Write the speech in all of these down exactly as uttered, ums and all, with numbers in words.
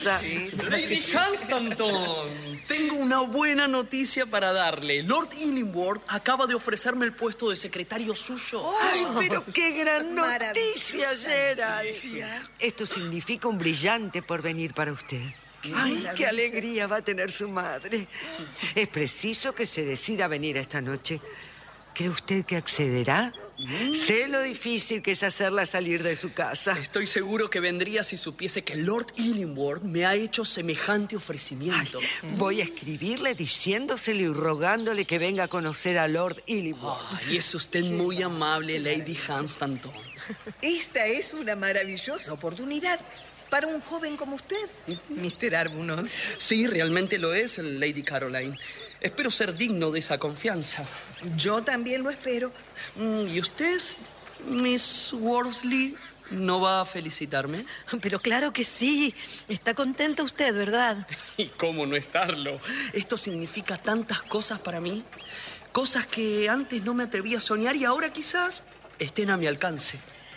Sí, sí, Lady sí. Hunstanton, tengo una buena noticia para darle. Lord Illingworth acaba de ofrecerme el puesto de secretario suyo. ¡Ay, pero qué gran noticia, Maravillosa Gerald! noticia. Esto significa un brillante porvenir para usted. ¡Ay, qué alegría va a tener su madre! Es preciso que se decida a venir esta noche. ¿Cree usted que accederá? Mm. Sé lo difícil que es hacerla salir de su casa. Estoy seguro que vendría si supiese que Lord Illingworth me ha hecho semejante ofrecimiento. Ay, voy a escribirle diciéndosele y rogándole que venga a conocer a Lord Illingworth. Ay, es usted muy amable, Lady Hunstanton. Esta es una maravillosa oportunidad para un joven como usted, mister Arbuthnot. Sí, realmente lo es, Lady Caroline. Espero ser digno de esa confianza. Yo también lo espero. ¿Y usted, Miss Worsley, no va a felicitarme? Pero claro que sí. Está contenta usted, ¿verdad? ¿Y cómo no estarlo? Esto significa tantas cosas para mí. Cosas que antes no me atrevía a soñar y ahora quizás estén a mi alcance.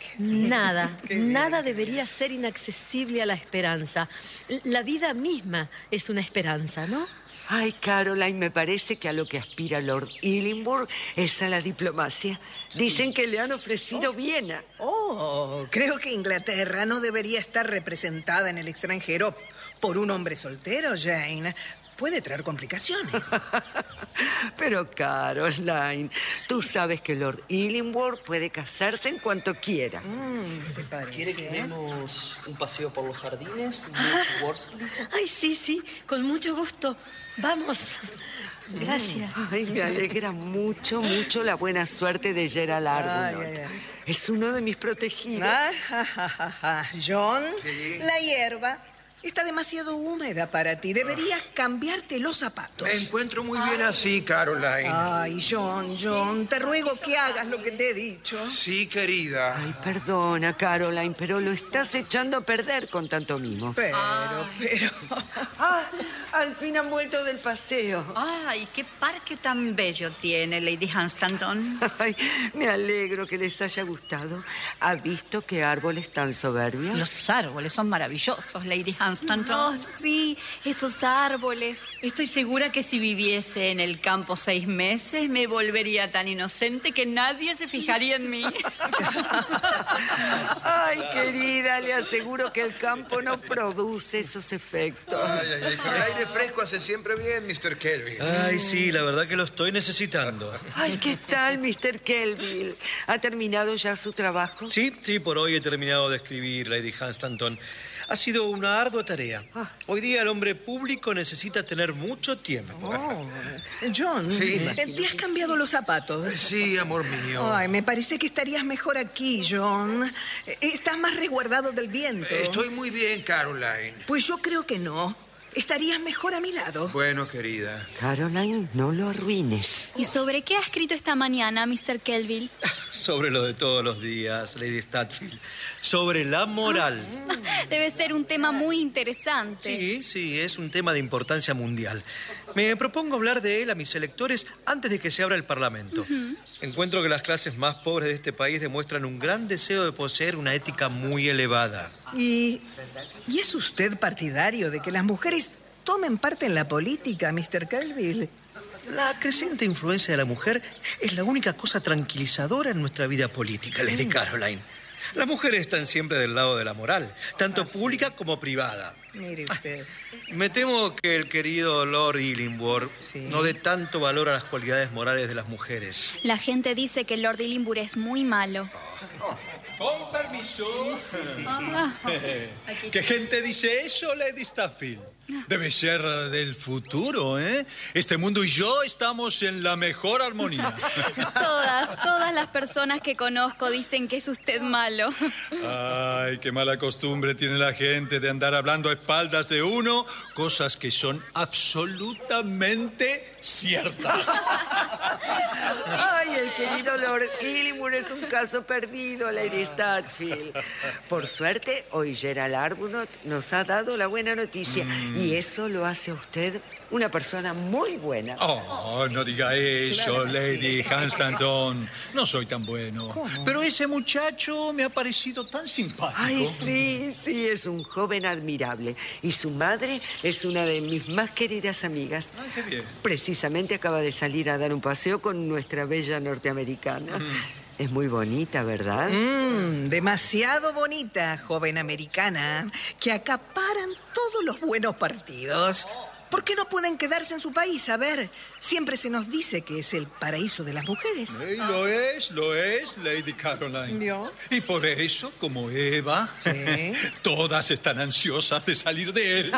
Nada, nada debería ser inaccesible a la esperanza. La vida misma es una esperanza, ¿no? Ay, Caroline, me parece que a lo que aspira Lord Illingworth es a la diplomacia. Dicen que le han ofrecido Oh. Viena. Oh, creo que Inglaterra no debería estar representada en el extranjero por un hombre soltero, Jane. Puede traer complicaciones. Pero, Caroline, sí. Tú sabes que Lord Illingworth puede casarse en cuanto quiera. Mm, ¿Te parece? ¿Quiere que demos un paseo por los jardines, Miss Worsley? Ay, sí, sí, con mucho gusto. Vamos. Gracias. Ay, me alegra mucho, mucho la buena suerte de Gerald Arbuthnot. Ay, ay, ay. Es uno de mis protegidos. Ah, ja, ja, ja, ja. John, sí. La hierba está demasiado húmeda para ti. Deberías cambiarte los zapatos. Me encuentro muy bien así, Caroline. Ay, John, John, te ruego que hagas lo que te he dicho. Sí, querida. Ay, perdona, Caroline, pero lo estás echando a perder con tanto mimo. Pero, Ay. pero... Ah, al fin han vuelto del paseo. Ay, qué parque tan bello tiene, Lady Hunstanton. Ay, me alegro que les haya gustado. ¿Ha visto qué árboles tan soberbios? Los árboles son maravillosos, Lady Hunstanton. Oh, sí, esos árboles. Estoy segura que si viviese en el campo seis meses me volvería tan inocente que nadie se fijaría en mí. Ay, querida, le aseguro que el campo no produce esos efectos. Ay, ay, ay, pero el aire fresco hace siempre bien, mister Kelvin. Ay, sí, la verdad que lo estoy necesitando. Ay, ¿qué tal, mister Kelvin? ¿Ha terminado ya su trabajo? Sí, sí, por hoy he terminado de escribir, Lady Hunstanton. Ha sido una ardua tarea. Ah. Hoy día el hombre público necesita tener mucho tiempo. Oh, John, Sí. ¿te has cambiado los zapatos? Sí, amor mío. Ay, me parece que estarías mejor aquí, John. Estás más resguardado del viento. Estoy muy bien, Caroline. Pues yo creo que no. Estarías mejor a mi lado. Bueno, querida. Caroline, no lo arruines. ¿Y sobre qué ha escrito esta mañana, mister Kelvin? Sobre lo de todos los días, Lady Statfield. Sobre la moral. Debe ser un tema muy interesante. Sí, sí, es un tema de importancia mundial. Me propongo hablar de él a mis electores antes de que se abra el Parlamento. Uh-huh. Encuentro que las clases más pobres de este país demuestran un gran deseo de poseer una ética muy elevada. ¿Y, ¿y es usted partidario de que las mujeres tomen parte en la política, mister Kelvin? La creciente influencia de la mujer es la única cosa tranquilizadora en nuestra vida política, Lady Caroline. Las mujeres están siempre del lado de la moral, tanto ah, pública sí. como privada. Mire usted. Me temo que el querido Lord Illingworth sí. no dé tanto valor a las cualidades morales de las mujeres. La gente dice que Lord Illingworth es muy malo. Oh. Con permiso. Sí, sí, sí, sí. Ah. ¿Qué gente dice eso, Lady Statfield? Debe ser del futuro, ¿eh? Este mundo y yo estamos en la mejor armonía. Todas, todas las personas que conozco dicen que es usted malo. Ay, qué mala costumbre tiene la gente de andar hablando a espaldas de uno, cosas que son absolutamente ciertas. Ay, el querido Lord Illingworth es un caso perdido, Lady Statfield. Por suerte, hoy Gerald Arbuthnot nos ha dado la buena noticia. Mm. Y eso lo hace a usted una persona muy buena. Oh, no diga eso, Lady Hunstanton. No soy tan bueno. ¿Cómo? Pero ese muchacho me ha parecido tan simpático. Ay, sí, sí, es un joven admirable. Y su madre es una de mis más queridas amigas. Ah, qué bien. Precisamente acaba de salir a dar un paseo con nuestra bella norteamericana. Mm. Es muy bonita, ¿verdad? Mm, demasiado bonita, joven americana, que acaparan todos los buenos partidos. ¿Por qué no pueden quedarse en su país? A ver, siempre se nos dice que es el paraíso de las mujeres. Sí, lo es, lo es, Lady Caroline. ¿Vio? Y por eso, como Eva, Sí. todas están ansiosas de salir de él.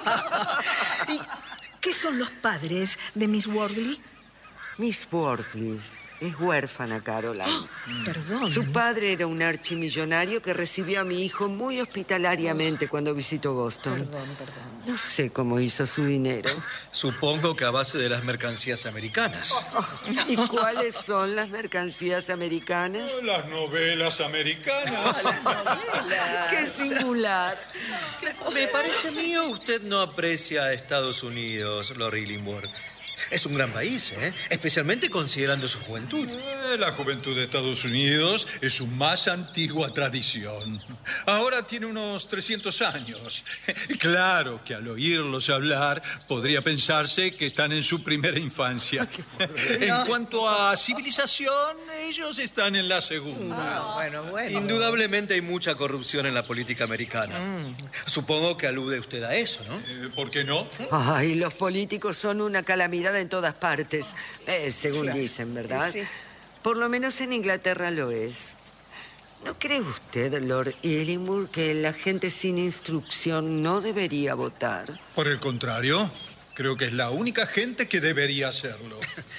¿Y qué son los padres de Miss Wortley? Miss Worsley es huérfana, Caroline. Perdón. Su padre era un archimillonario que recibió a mi hijo muy hospitalariamente cuando visitó Boston. Perdón, perdón. No sé cómo hizo su dinero. Supongo que a base de las mercancías americanas. ¿Y cuáles son las mercancías americanas? Las novelas americanas. ¡Qué singular! Me parece mío, usted no aprecia a Estados Unidos, Lord Illingworth. Es un gran país, ¿eh? Especialmente considerando su juventud. Eh, La juventud de Estados Unidos es su más antigua tradición. Ahora tiene unos trescientos años. Claro que al oírlos hablar podría pensarse que están en su primera infancia. En cuanto a civilización, ellos están en la segunda. Ah, bueno, bueno. Indudablemente hay mucha corrupción en la política americana. Supongo que alude usted a eso, ¿no? Eh, ¿Por qué no? Ay, los políticos son una calamidad en todas partes, eh, según dicen, ¿verdad? Sí. Por lo menos en Inglaterra lo es. ¿No cree usted, Lord Illingworth, que la gente sin instrucción no debería votar? Por el contrario, creo que es la única gente que debería hacerlo.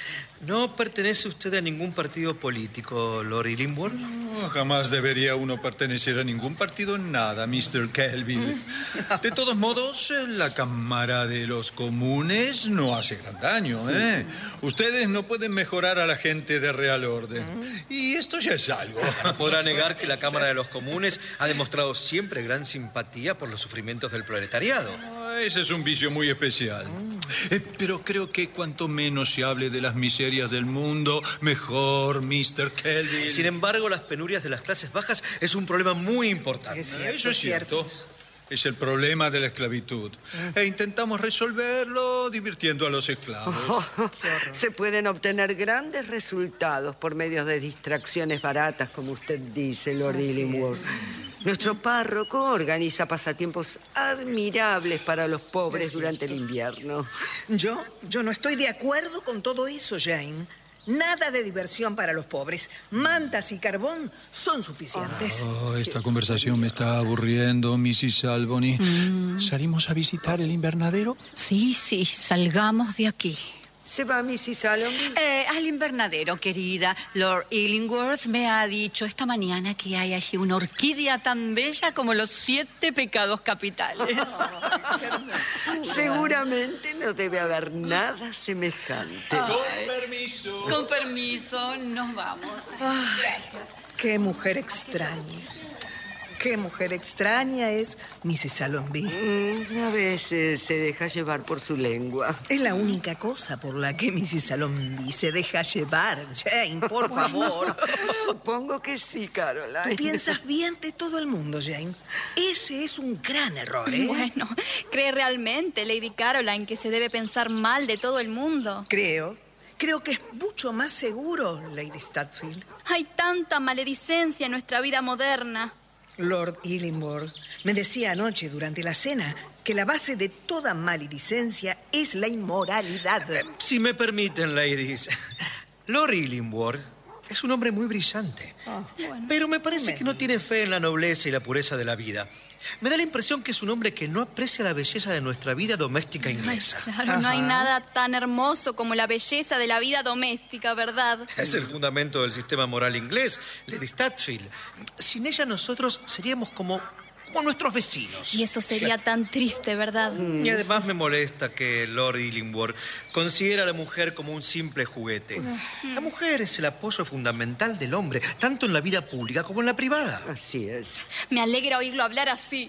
¿No pertenece usted a ningún partido político, Lord Illingworth? No, jamás debería uno pertenecer a ningún partido en nada, mister Kelvin. De todos modos, eh, la Cámara de los Comunes no hace gran daño, ¿eh? Ustedes no pueden mejorar a la gente de Real Orden. Y esto ya es algo. No podrá negar que la Cámara de los Comunes ha demostrado siempre gran simpatía por los sufrimientos del proletariado. Ah, Ese es un vicio muy especial. Eh, pero creo que cuanto menos se hable de las miserias del mundo, mejor, mister Kelvin. Sin embargo, las penurias de las clases bajas es un problema muy importante. Es cierto, Eso es es cierto. cierto. Es el problema de la esclavitud. E intentamos resolverlo divirtiendo a los esclavos. Se pueden obtener grandes resultados por medio de distracciones baratas, como usted dice, Lord Illingworth. Nuestro párroco organiza pasatiempos admirables para los pobres durante el invierno. Yo, yo no estoy de acuerdo con todo eso, Jane. Nada de diversión para los pobres. Mantas y carbón son suficientes. Oh, esta conversación me está aburriendo, missus Albany. ¿Salimos a visitar el invernadero? Sí, sí, salgamos de aquí. ¿Se va missus Salomé? Eh, al invernadero, querida. Lord Illingworth me ha dicho esta mañana que hay allí una orquídea tan bella como los siete pecados capitales. Seguramente no debe haber nada semejante. Con permiso. Con permiso, nos vamos. Gracias. Qué mujer extraña. Qué mujer extraña es missus Allonby. Mm, a veces se deja llevar por su lengua. Es la única cosa por la que missus Allonby se deja llevar. Jane, por favor. Supongo que sí, Caroline. Tú piensas bien de todo el mundo, Jane. Ese es un gran error, ¿eh? Bueno, ¿cree realmente, Lady Caroline, que se debe pensar mal de todo el mundo? Creo. Creo que es mucho más seguro, Lady Statfield. Hay tanta maledicencia en nuestra vida moderna. Lord Illingworth me decía anoche durante la cena que la base de toda maledicencia es la inmoralidad. Si me permiten, ladies. Lord Illingworth es un hombre muy brillante. Pero me parece que no tiene fe en la nobleza y la pureza de la vida. Me da la impresión que es un hombre que no aprecia la belleza de nuestra vida doméstica inglesa. Claro, no hay nada tan hermoso como la belleza de la vida doméstica, ¿verdad? Es el fundamento del sistema moral inglés, Lady Statfield. Sin ella nosotros seríamos como como nuestros vecinos. Y eso sería tan triste, ¿verdad? Y además me molesta que Lord Illingworth considera a la mujer como un simple juguete. La mujer es el apoyo fundamental del hombre, tanto en la vida pública como en la privada. Así es. Me alegra oírlo hablar así.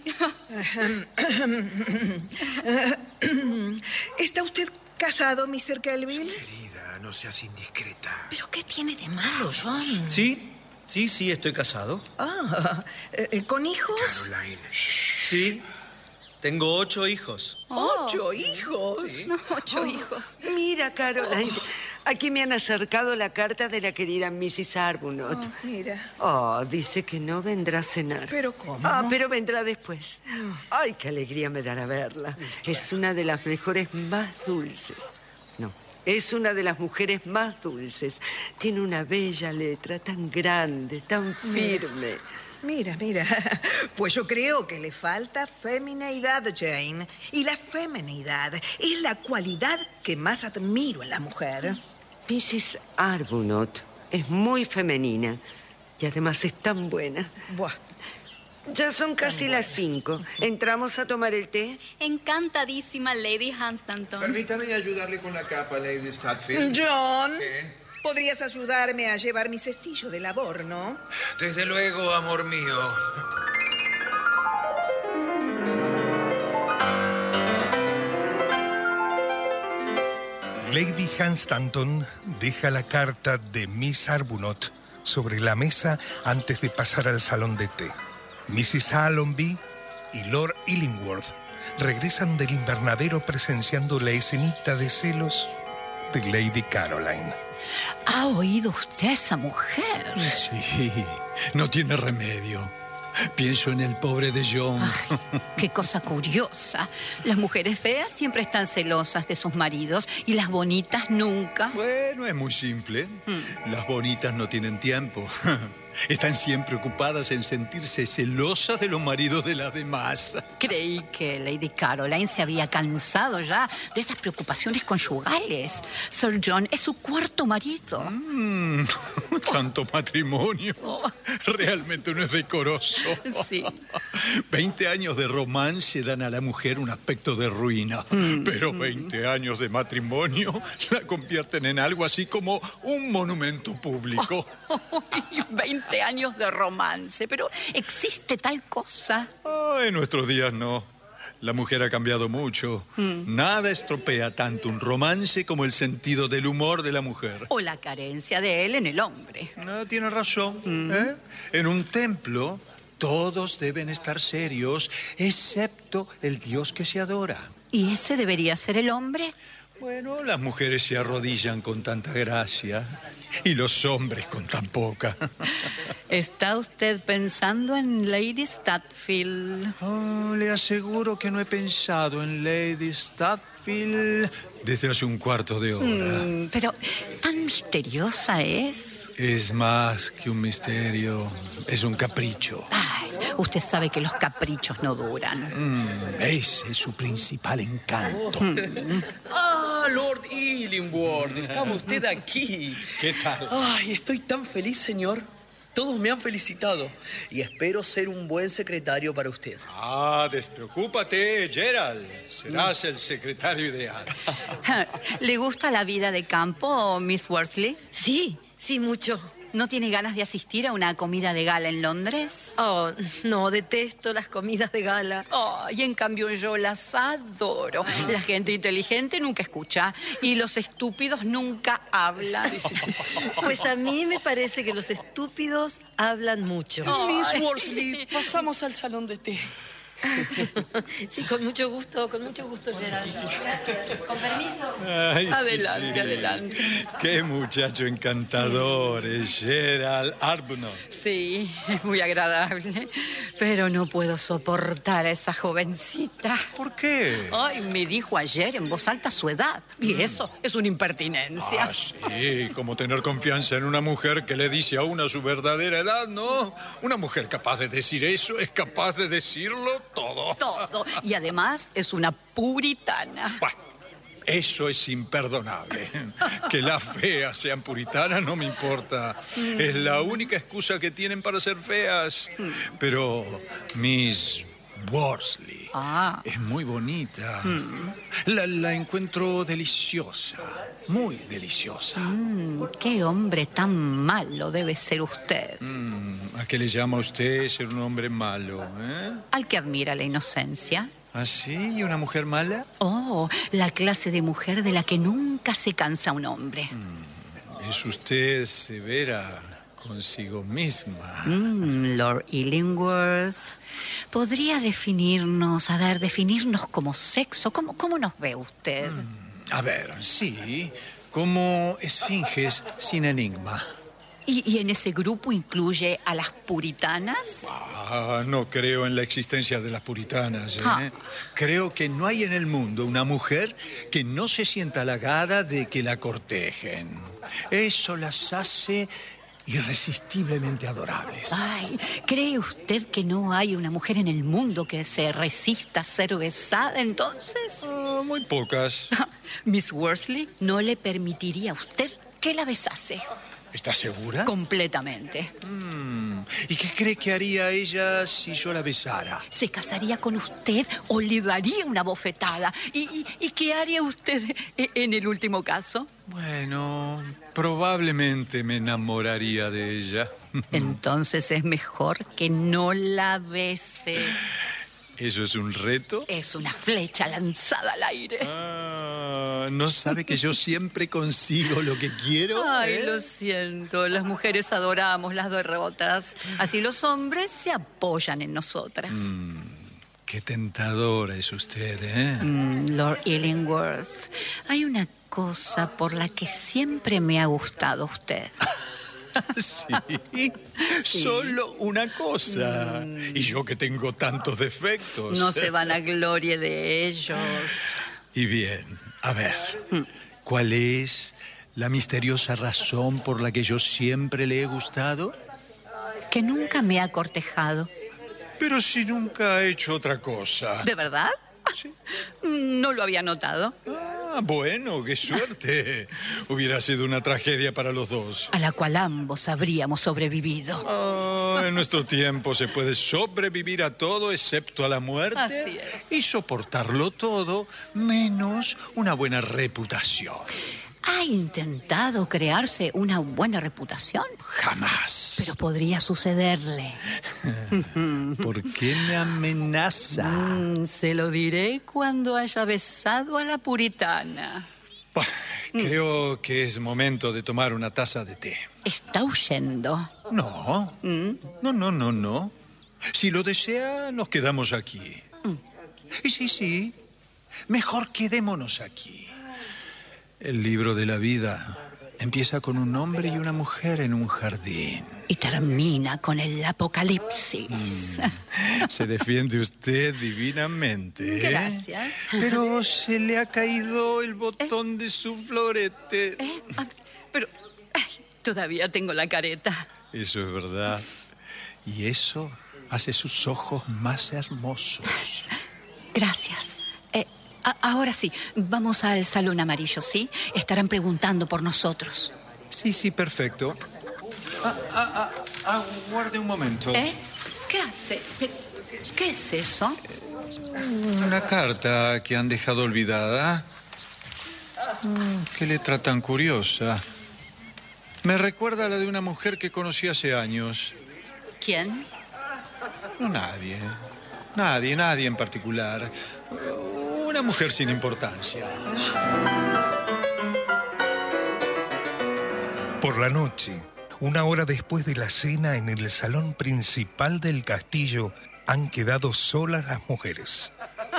¿Está usted casado, mister Kelvin? Querida, no seas indiscreta. ¿Pero qué tiene de malo, John? Sí, sí, sí, estoy casado. Ah, eh, ¿con hijos? Caroline. Sí, tengo ocho hijos. Oh. ¿Ocho hijos? No, ocho hijos. Mira, Caroline, aquí me han acercado la carta de la querida missus Arbuthnot. Oh, mira. Oh, dice que no vendrá a cenar. ¿Pero cómo? Ah, pero vendrá después. Ay, qué alegría me dará verla. Es una de las mejores más dulces. No, es una de las mujeres más dulces. Tiene una bella letra, tan grande, tan firme. Mira, mira. Pues yo creo que le falta femineidad, Jane. Y la feminidad es la cualidad que más admiro en la mujer. missus Arbuthnot es muy femenina y además es tan buena. Buah. Ya son casi las cinco. ¿Entramos a tomar el té? Encantadísima, Lady Hunstanton. Permítame ayudarle con la capa, Lady Statfield. John, ¿Qué? podrías ayudarme a llevar mi cestillo de labor, ¿no? Desde luego, amor mío. Lady Hunstanton deja la carta de Miss Arbuthnot sobre la mesa antes de pasar al salón de té. missus Allonby y Lord Illingworth regresan del invernadero presenciando la escenita de celos de Lady Caroline. ¿Ha oído usted a esa mujer? Sí, no tiene remedio. Pienso en el pobre de John. Ay, qué cosa curiosa. Las mujeres feas siempre están celosas de sus maridos y las bonitas nunca. Bueno, es muy simple. Las bonitas no tienen tiempo. Están siempre ocupadas en sentirse celosas de los maridos de las demás. Creí que Lady Caroline se había cansado ya de esas preocupaciones conyugales. Sir John es su cuarto marido. Mm, tanto matrimonio. Realmente no es decoroso. Sí. Veinte años de romance dan a la mujer un aspecto de ruina. Mm. Pero veinte años de matrimonio la convierten en algo así como un monumento público. veinte años de romance, pero ¿existe tal cosa? Oh, en nuestros días no. La mujer ha cambiado mucho. Mm. Nada estropea tanto un romance como el sentido del humor de la mujer. O la carencia de él en el hombre. No, tiene razón. Mm. ¿Eh? En un templo todos deben estar serios, excepto el Dios que se adora. ¿Y ese debería ser el hombre? Bueno, las mujeres se arrodillan con tanta gracia y los hombres con tan poca. ¿Está usted pensando en Lady Statfield? Oh, le aseguro que no he pensado en Lady Statfield desde hace un cuarto de hora. Mm, pero, ¿tan misteriosa es? Es más que un misterio, es un capricho. Ay, usted sabe que los caprichos no duran. Mm, ese es su principal encanto. Mm. Ah, Lord Illingworth, estaba usted aquí. ¿Qué tal? Ay, estoy tan feliz, señor. Todos me han felicitado y espero ser un buen secretario para usted. Ah, despreocúpate, Gerald. Serás el secretario ideal. ¿Le gusta la vida de campo, Miss Worsley? Sí, sí, mucho. ¿No tiene ganas de asistir a una comida de gala en Londres? Oh, no, detesto las comidas de gala. Oh, y en cambio yo las adoro. La gente inteligente nunca escucha y los estúpidos nunca hablan. Sí, sí, sí, sí. Pues a mí me parece que los estúpidos hablan mucho. Miss Worsley, pasamos al salón de té. Sí, con mucho gusto, con mucho gusto, Gerald. Gracias. Con permiso. Ay, Adelante, sí, sí. adelante. Qué muchacho encantador es Gerald Arbuthnot. Sí, es muy agradable, pero no puedo soportar a esa jovencita. ¿Por qué? Ay, me dijo ayer en voz alta su edad, y eso es una impertinencia. Ah, sí, como tener confianza en una mujer que le dice a una su verdadera edad, ¿no? Una mujer capaz de decir eso es capaz de decirlo todo. Todo. Y además es una puritana. Bah, Eso es imperdonable. Que las feas sean puritanas no me importa. Es la única excusa que tienen para ser feas. Pero Miss Worsley Ah. es muy bonita. La, la encuentro deliciosa, muy deliciosa. Mm, qué hombre tan malo debe ser usted. Mm, ¿A qué le llama a usted ser un hombre malo? ¿Eh? Al que admira la inocencia. ¿Ah, sí? ¿Y una mujer mala? Oh, la clase de mujer de la que nunca se cansa un hombre. Es usted severa consigo misma. Mm, Lord Illingworth, ¿podría definirnos, a ver, definirnos como sexo? ¿Cómo, cómo nos ve usted? Mm, a ver, sí, como esfinges sin enigma. ¿Y, y en ese grupo incluye a las puritanas? Ah, no creo en la existencia de las puritanas. ¿eh? Ah. Creo que no hay en el mundo una mujer que no se sienta halagada de que la cortejen. Eso las hace irresistiblemente adorables. Ay, ¿cree usted que no hay una mujer en el mundo que se resista a ser besada entonces? Ah, muy pocas. Miss Worsley no le permitiría a usted que la besase. ¿Está segura? Completamente. Mm, ¿Y qué cree que haría ella si yo la besara? ¿Se casaría con usted o le daría una bofetada? ¿Y, y, y qué haría usted en el último caso? Bueno, probablemente me enamoraría de ella. Entonces es mejor que no la bese. ¿Eso es un reto? Es una flecha lanzada al aire. Ah, ¿no sabe que yo siempre consigo lo que quiero? Ay, ¿eh? lo siento. Las mujeres adoramos las derrotas. Así los hombres se apoyan en nosotras. Mm, qué tentadora es usted, ¿eh? Mm, Lord Illingworth, hay una cosa por la que siempre me ha gustado usted. ¿Sí? Sí. Solo una cosa. Mm. Y yo que tengo tantos defectos. No se van a gloria de ellos. Y bien, a ver, ¿cuál es la misteriosa razón por la que yo siempre le he gustado? Que nunca me ha cortejado. Pero si nunca ha hecho otra cosa. ¿De verdad? Sí. No lo había notado. Ah, bueno, qué suerte. Hubiera sido una tragedia para los dos. A la cual ambos habríamos sobrevivido. Ah, en nuestro tiempo se puede sobrevivir a todo excepto a la muerte. Así es. Y soportarlo todo menos una buena reputación. ¿Ha intentado crearse una buena reputación? Jamás. Pero podría sucederle. ¿Por qué me amenaza? Mm, se lo diré cuando haya besado a la puritana. Bah, creo que es momento de tomar una taza de té. ¿Está huyendo? No, ¿Mm? no, no, no, no. Si lo desea, nos quedamos aquí. Mm. Y sí, sí, mejor quedémonos aquí. El libro de la vida empieza con un hombre y una mujer en un jardín. Y termina con el apocalipsis. Mm. Se defiende usted divinamente. ¿eh? Gracias. Pero se le ha caído el botón ¿Eh? de su florete. ¿Eh? Ah, pero ay, todavía tengo la careta. Eso es verdad. Y eso hace sus ojos más hermosos. Gracias. Eh, a- ahora sí, vamos al salón amarillo, ¿sí? Estarán preguntando por nosotros. Sí, sí, perfecto. Ah, ah, ah, aguarde un momento. ¿Eh? ¿Qué hace? ¿Pero ¿Qué es eso? Una carta que han dejado olvidada. Mm, Qué letra tan curiosa. Me recuerda a la de una mujer que conocí hace años. ¿Quién? No, nadie. Nadie, nadie en particular. Una mujer sin importancia. Por la noche, una hora después de la cena en el salón principal del castillo, han quedado solas las mujeres.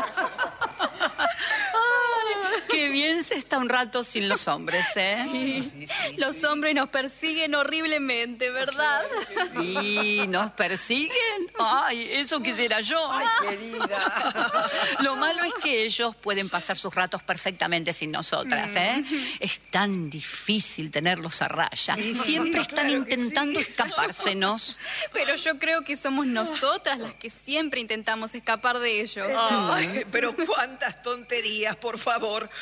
Qué bien se está un rato sin los hombres, ¿eh? Sí. Los hombres nos persiguen horriblemente, ¿verdad? Sí, nos persiguen. Ay, eso quisiera yo. Ay, querida. Lo malo es que ellos pueden pasar sus ratos perfectamente sin nosotras, ¿eh? Es tan difícil tenerlos a raya. Siempre están claro que intentando sí. escapársenos. Pero yo creo que somos nosotras las que siempre intentamos escapar de ellos. Ay, pero cuántas tonterías, por favor. Lo que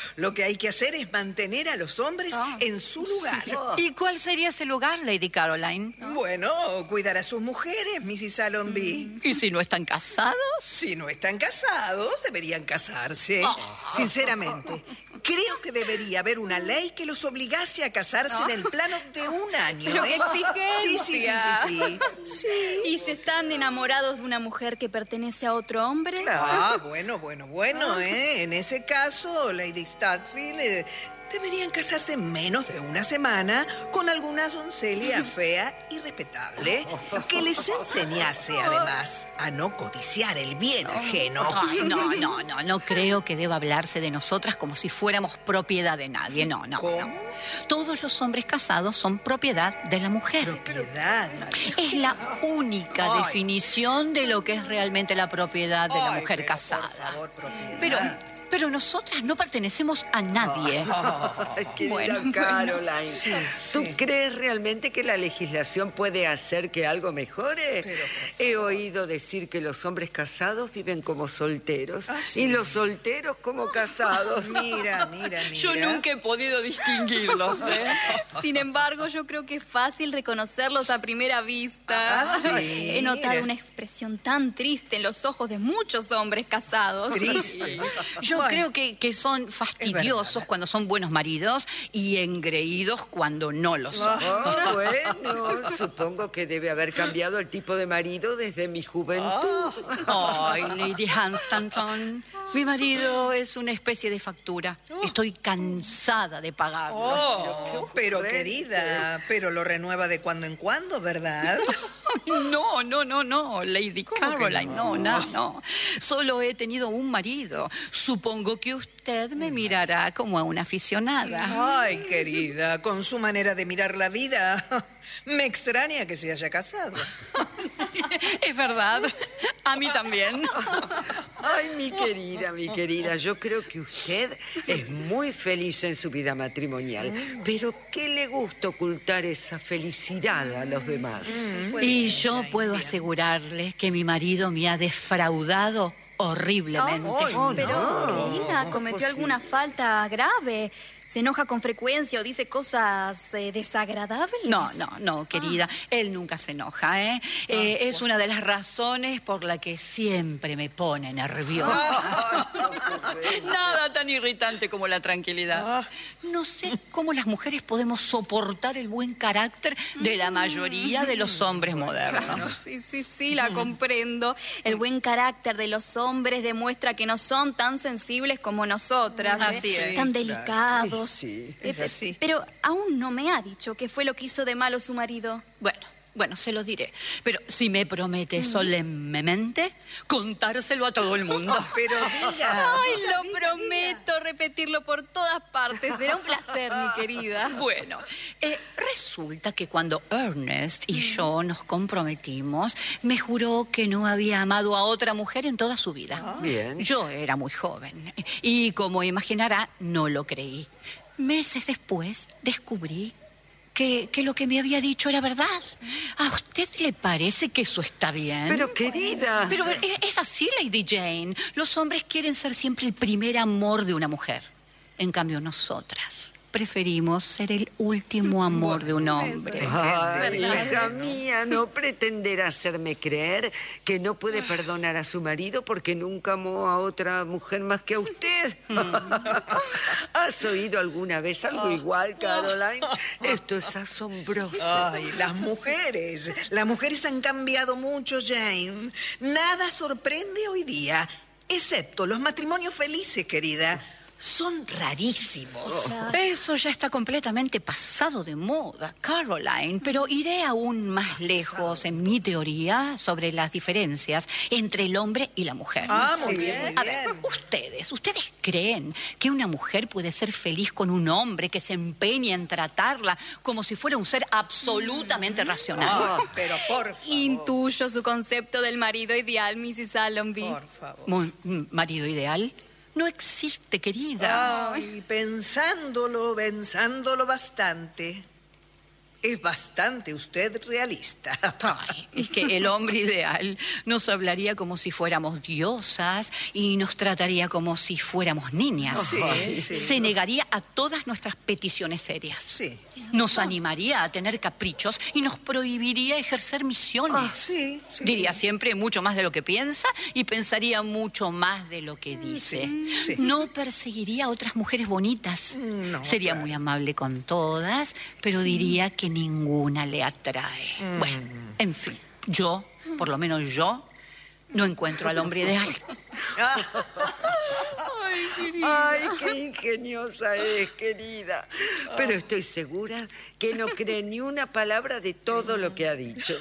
hay que hacer es mantener a los hombres Ah. en su lugar. ¿Y cuál sería ese lugar, Lady Caroline? Bueno, cuidar a sus mujeres, missus Allonby. ¿Y si no están casados? Si no están casados, deberían casarse. Sinceramente, creo que debería haber una ley que los obligase a casarse en el plano de un año. Pero qué ¿eh? Sí, sí, sí, exigencia. sí, sí. Sí. ¿Y si están enamorados de una mujer que pertenece a otro hombre? Ah, bueno, bueno, bueno, ¿eh? En ese caso, Lady Stutfield, eh, deberían casarse en menos de una semana con alguna doncella fea y respetable que les enseñase, además, a no codiciar el bien ajeno. Ay, no, no, no, no creo que deba hablarse de nosotras como si fuéramos propiedad de nadie. No, no, no. Todos los hombres casados son propiedad de la mujer. Propiedad. Es la única Ay. definición de lo que es realmente la propiedad de la Ay, mujer pero, casada. por favor, propiedad. Pero, pero nosotras no pertenecemos a nadie. Ay, querida Bueno, Caroline, Sí, ¿tú sí. crees realmente que la legislación puede hacer que algo mejore? He oído decir que los hombres casados viven como solteros Ah, sí. y los solteros como casados. Mira, mira, mira. Yo nunca he podido distinguirlos, ¿eh? Sin embargo, yo creo que es fácil reconocerlos a primera vista. Ah, sí. He notado Mira. una expresión tan triste en los ojos de muchos hombres casados. Triste. Yo Bueno. creo que, que son fastidiosos cuando son buenos maridos y engreídos cuando no lo son. Oh, bueno, supongo que debe haber cambiado el tipo de marido desde mi juventud. Ay, Lady Hunstanton, mi marido es una especie de factura. Estoy cansada de pagarlo. Oh, pero querida, pero lo renueva de cuando en cuando, ¿verdad? No, no, no, no, Lady ¿Cómo que Caroline, no? no, no, no. Solo he tenido un marido. Supongo que usted me mirará como a una aficionada. Ay, querida, con su manera de mirar la vida, me extraña que se haya casado. Es verdad, a mí también. Ay, mi querida, mi querida, yo creo que usted es muy feliz en su vida matrimonial, pero ¿qué le gusta ocultar esa felicidad a los demás? Y yo puedo asegurarle que mi marido me ha defraudado horriblemente. Oh, pero, no. querida, cometió alguna falta grave. ¿Se enoja con frecuencia o dice cosas eh, desagradables? No, no, no, querida. Él nunca se enoja, ¿eh? Eh, es una de las razones por la que siempre me pone nerviosa. Nada tan irritante como la tranquilidad. No sé cómo las mujeres podemos soportar el buen carácter de la mayoría de los hombres modernos. Sí, sí, sí, la comprendo. El buen carácter de los hombres demuestra que no son tan sensibles como nosotras. ¿eh? Así es. Tan Sí, delicados. Sí, Eh, es así. Pero aún no me ha dicho qué fue lo que hizo de malo su marido. Bueno, bueno, se lo diré. Pero si me promete solemnemente contárselo a todo el mundo. Pero diga. Ay, diga, lo diga, prometo repetirlo por todas partes. Será un placer, mi querida. Bueno, eh, resulta que cuando Ernest y yo nos comprometimos, me juró que no había amado a otra mujer en toda su vida. Bien. Yo era muy joven y, como imaginará, no lo creí. Meses después descubrí que, que lo que me había dicho era verdad. ¿A usted le parece que eso está bien? Pero querida... Pero es es así, Lady Jane. Los hombres quieren ser siempre el primer amor de una mujer. En cambio, nosotras preferimos ser el último amor de un hombre. Ay, ¿Verdad? hija mía, no pretenderá hacerme creer que no puede perdonar a su marido porque nunca amó a otra mujer más que a usted. ¿Has oído alguna vez algo igual, Caroline? Esto es asombroso. Ay, las mujeres. Las mujeres han cambiado mucho, Jane. Nada sorprende hoy día, excepto los matrimonios felices, querida. Son rarísimos. Eso ya está completamente pasado de moda, Caroline, pero iré aún más lejos en mi teoría sobre las diferencias entre el hombre y la mujer. Ah, muy bien, muy A ver, bien. ustedes, ¿ustedes creen que una mujer puede ser feliz con un hombre que se empeña en tratarla como si fuera un ser absolutamente racional? Ah, pero por favor. Intuyo su concepto del marido ideal, missus Allonby. Por favor. Mu- mm, ¿Marido ideal? No existe, querida. Ay, pensándolo, pensándolo bastante. Es bastante usted realista. Ay, es que el hombre ideal nos hablaría como si fuéramos diosas y nos trataría como si fuéramos niñas. Sí, sí. Se negaría a todas nuestras peticiones serias. Sí. Nos animaría a tener caprichos y nos prohibiría ejercer misiones. Ah, sí, sí. Diría siempre mucho más de lo que piensa y pensaría mucho más de lo que dice. Sí, sí. No perseguiría a otras mujeres bonitas. No, Sería claro. muy amable con todas, pero diría que ninguna le atrae. Mm. Bueno, en fin, yo, por lo menos yo, no encuentro al hombre ideal. Ay, qué ingeniosa es, querida. Pero estoy segura que no cree ni una palabra de todo lo que ha dicho.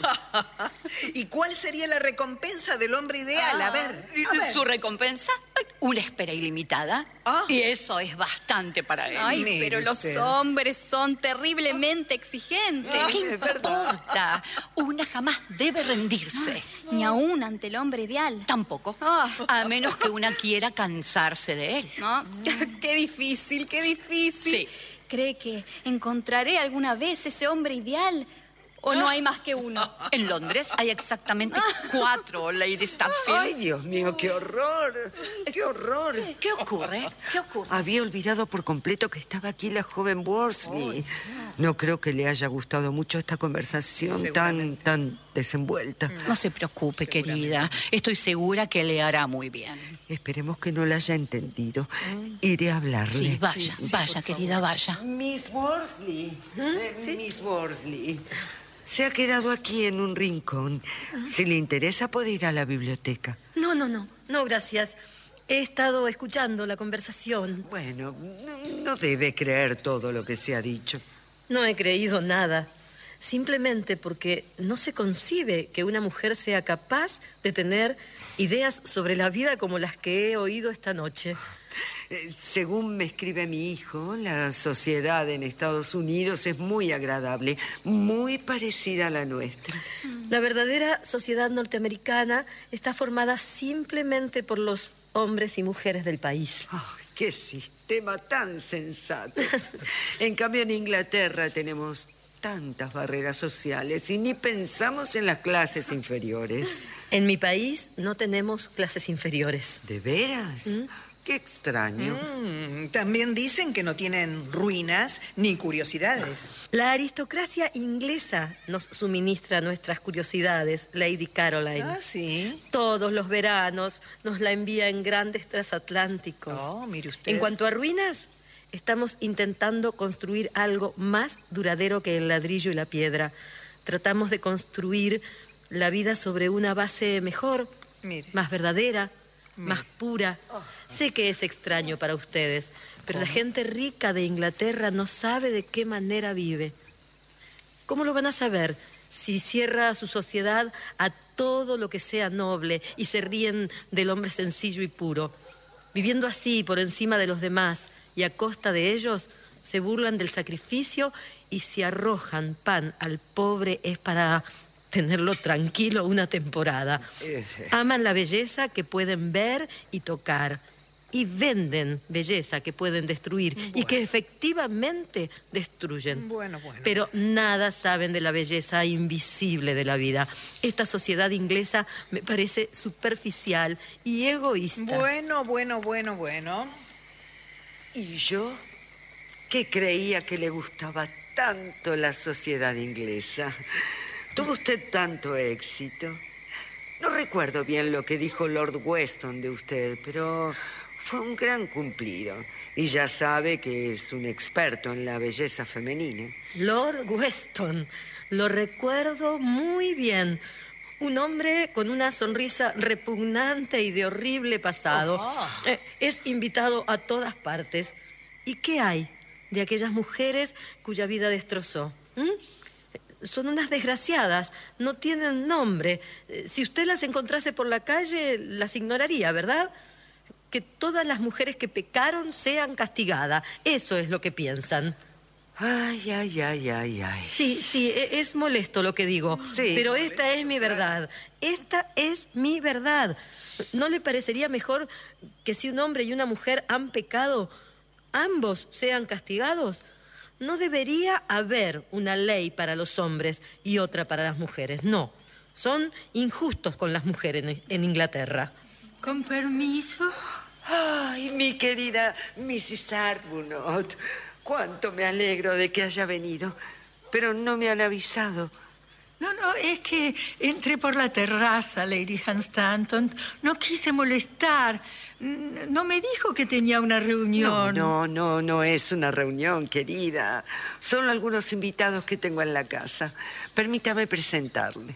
¿Y cuál sería la recompensa del hombre ideal? A ver, a ver. ¿Su recompensa? Una espera ilimitada. Ah. Y eso es bastante para él. Ay, Mire pero los usted. hombres son terriblemente exigentes. ¿Qué importa? Una jamás debe rendirse. Ni aún ante el hombre ideal. Tampoco. Ah. A menos que una quiera cansarse de él. ¿No? Qué difícil, qué difícil. Sí. ¿Cree que encontraré alguna vez ese hombre ideal? ¿O no hay más que uno? En Londres hay exactamente cuatro Lady Statfield. Ay, Dios mío, qué horror. Qué horror. ¿Qué ocurre? ¿Qué ocurre? Había olvidado por completo que estaba aquí la joven Worsley. No creo que le haya gustado mucho esta conversación tan, Seguramente. tan desenvuelta. No se preocupe, querida. Estoy segura que le hará muy bien. Esperemos que no la haya entendido. Iré a hablarle. Sí, vaya, vaya, querida, vaya. Miss Worsley. Eh, Miss Worsley. Se ha quedado aquí en un rincón. Si le interesa, puede ir a la biblioteca. No, no, no. No, gracias. He estado escuchando la conversación. Bueno, no, no debe creer todo lo que se ha dicho. No he creído nada. Simplemente porque no se concibe que una mujer sea capaz de tener ideas sobre la vida como las que he oído esta noche. Eh, Según me escribe mi hijo, la sociedad en Estados Unidos es muy agradable, muy parecida a la nuestra. La verdadera sociedad norteamericana está formada simplemente por los hombres y mujeres del país. Ay, qué sistema tan sensato. En cambio, en Inglaterra tenemos tantas barreras sociales y ni pensamos en las clases inferiores. En mi país no tenemos clases inferiores. ¿De veras? Qué extraño. Mm, también dicen que no tienen ruinas ni curiosidades. La aristocracia inglesa nos suministra nuestras curiosidades, Lady Caroline. Ah, sí. Todos los veranos nos la envía en grandes transatlánticos. Oh, mire usted. En cuanto a ruinas, estamos intentando construir algo más duradero que el ladrillo y la piedra. Tratamos de construir la vida sobre una base mejor, Mire. más verdadera, más pura. Sé que es extraño para ustedes, pero la gente rica de Inglaterra no sabe de qué manera vive. ¿Cómo lo van a saber si cierra su sociedad a todo lo que sea noble y se ríen del hombre sencillo y puro? Viviendo así por encima de los demás y a costa de ellos, se burlan del sacrificio y si arrojan pan al pobre es para tenerlo tranquilo una temporada. Aman la belleza que pueden ver y tocar y venden belleza que pueden destruir y que efectivamente destruyen. Bueno, bueno. Pero nada saben de la belleza invisible de la vida. Esta sociedad inglesa me parece superficial y egoísta. Bueno, bueno, bueno, bueno. ¿Y yo? Que creía que le gustaba tanto la sociedad inglesa. Tuvo usted tanto éxito. No recuerdo bien lo que dijo Lord Weston de usted, pero fue un gran cumplido. Y ya sabe que es un experto en la belleza femenina. Lord Weston, lo recuerdo muy bien. Un hombre con una sonrisa repugnante y de horrible pasado. Eh, es invitado a todas partes. ¿Y qué hay de aquellas mujeres cuya vida destrozó? ¿Mm? Son unas desgraciadas, no tienen nombre. Eh, Si usted las encontrase por la calle, las ignoraría, ¿verdad? Que todas las mujeres que pecaron sean castigadas. Eso es lo que piensan. Ay, ay, ay, ay, ay. Sí, sí, e- es molesto lo que digo, Sí. pero esta es mi verdad. Esta es mi verdad. ¿No le parecería mejor que si un hombre y una mujer han pecado, ambos sean castigados? no debería haber una ley para los hombres y otra para las mujeres. No, son injustos con las mujeres en, en Inglaterra. Con permiso. Ay, mi querida missus Arbuthnot, cuánto me alegro de que haya venido, pero no me han avisado. No, no, es que entré por la terraza, Lady Hunstanton. No quise molestar. No me dijo que tenía una reunión. No, no, no, no es una reunión, querida. Son algunos invitados que tengo en la casa. Permítame presentarle.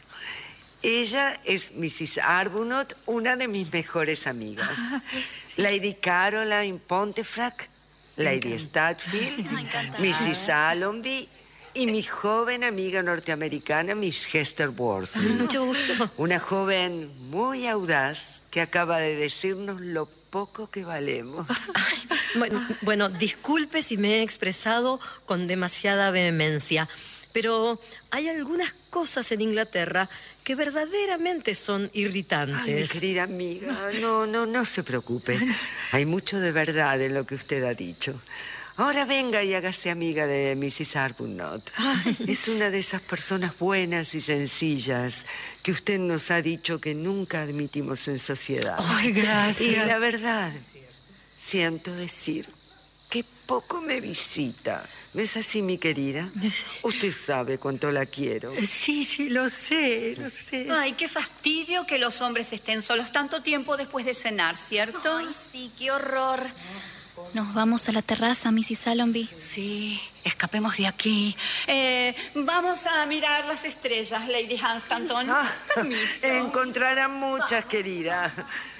Ella es missus Arbuthnot, una de mis mejores amigas. Lady Caroline Pontefract, Lady Statfield, missus Allonby y mi joven amiga norteamericana, Miss Hester Worsley. Mucho gusto. Una joven muy audaz que acaba de decirnos lo poco que valemos. Ay, bueno, bueno, disculpe si me he expresado con demasiada vehemencia, pero hay algunas cosas en Inglaterra que verdaderamente son irritantes. Ay, mi querida amiga, no, no, no se preocupe. Hay mucho de verdad en lo que usted ha dicho. Ahora venga y hágase amiga de missus Arbuthnot. Es una de esas personas buenas y sencillas que usted nos ha dicho que nunca admitimos en sociedad. Ay, gracias. Y la verdad, siento decir que poco me visita. ¿No es así, mi querida? Usted sabe cuánto la quiero. Sí, sí, lo sé, lo sé. Ay, qué fastidio que los hombres estén solos tanto tiempo después de cenar, ¿cierto? Ay, sí, qué horror. Nos vamos a la terraza, missus Allonby. Sí, escapemos de aquí. Eh, vamos a mirar las estrellas, Lady Hunstanton. Ah, Permiso. encontrarán muchas, querida.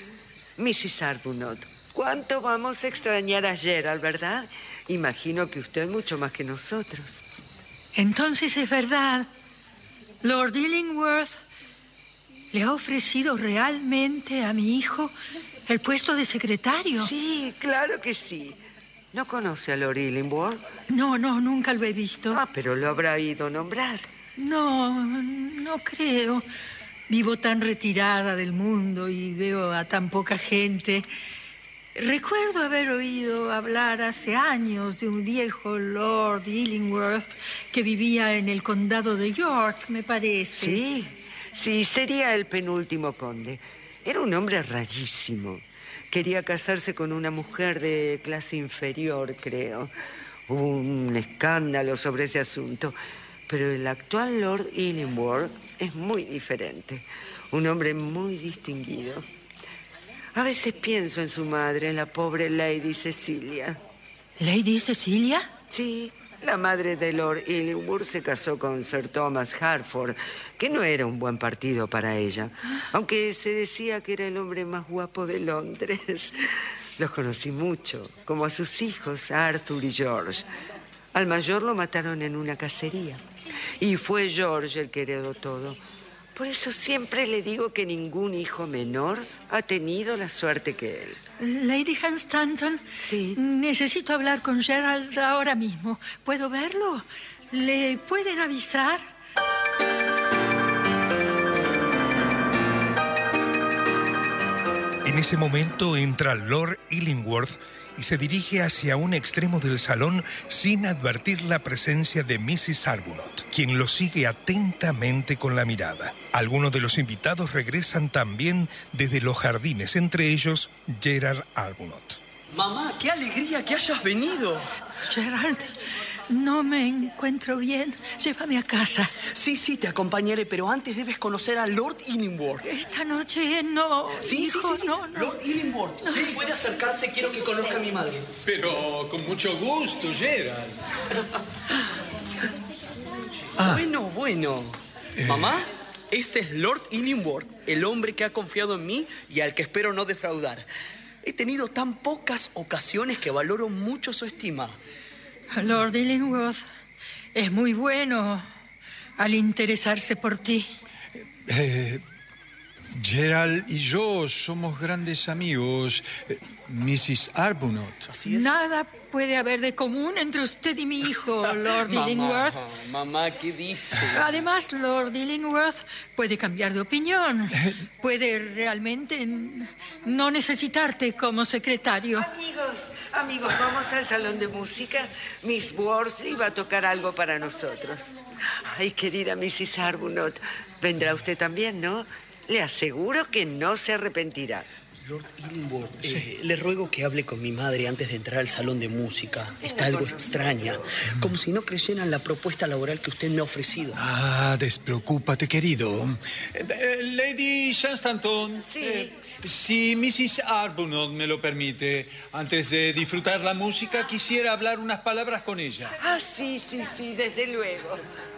missus Arbuthnot, ¿cuánto vamos a extrañar a Gerald, verdad? Imagino que usted mucho más que nosotros. Entonces es verdad. Lord Illingworth le ha ofrecido realmente a mi hijo el puesto de secretario. Sí, claro que sí. ¿No conoce a Lord Illingworth? No, no, nunca lo he visto. Ah, pero lo habrá ido a nombrar. No, no creo. Vivo tan retirada del mundo y veo a tan poca gente. Recuerdo haber oído hablar hace años de un viejo Lord Illingworth que vivía en el condado de York, me parece. Sí, sí, sería el penúltimo conde. Era un hombre rarísimo. Quería casarse con una mujer de clase inferior, creo. Hubo un escándalo sobre ese asunto. Pero el actual Lord Illingworth es muy diferente. Un hombre muy distinguido. A veces pienso en su madre, en la pobre Lady Cecilia. ¿Lady Cecilia? Sí, la madre de Lord Illingworth se casó con Sir Thomas Harford, que no era un buen partido para ella, aunque se decía que era el hombre más guapo de Londres. Los conocí mucho, como a sus hijos, Arthur y George. Al mayor lo mataron en una cacería, y fue George el que heredó todo. Por eso siempre le digo que ningún hijo menor ha tenido la suerte que él. Lady Hunstanton. Sí. Necesito hablar con Gerald ahora mismo. ¿Puedo verlo? ¿Le pueden avisar? En ese momento entra Lord Illingworth y se dirige hacia un extremo del salón sin advertir la presencia de missus Arbuthnot, quien lo sigue atentamente con la mirada. Algunos de los invitados regresan también desde los jardines, entre ellos Gerald Arbuthnot. Mamá, qué alegría que hayas venido. Gerald, no me encuentro bien. Llévame a casa. Sí, sí, te acompañaré, pero antes debes conocer a Lord Illingworth. Esta noche no. Sí, hijo, sí, sí, sí. No, no. Lord Illingworth. No. Sí, puede acercarse, quiero que conozca a mi madre. Pero con mucho gusto, Gerald. Ah. Bueno, bueno. Eh. Mamá, este es Lord Illingworth, el hombre que ha confiado en mí y al que espero no defraudar. He tenido tan pocas ocasiones que valoro mucho su estima. Lord Illingworth es muy bueno al interesarse por ti. Eh, Gerald y yo somos grandes amigos. Eh, missus Arbuthnot. Así es. Nada puede haber de común entre usted y mi hijo, Lord Illingworth. Mamá, ¿qué dice? Además, Lord Illingworth puede cambiar de opinión. Puede realmente no necesitarte como secretario. Amigos, Amigos, vamos al salón de música. Miss Worsley va a tocar algo para nosotros. Ay, querida missus Arbuthnot, vendrá usted también, ¿no? Le aseguro que no se arrepentirá. Lord Illingworth, eh, le ruego que hable con mi madre antes de entrar al salón de música. Está algo extraña, como si no creyera en la propuesta laboral que usted me ha ofrecido. Ah, despreocúpate, querido. Eh, eh, Lady Shanstanton. Sí. Eh, si missus Arbuthnot me lo permite, antes de disfrutar la música, quisiera hablar unas palabras con ella. Ah, sí, sí, sí, desde luego.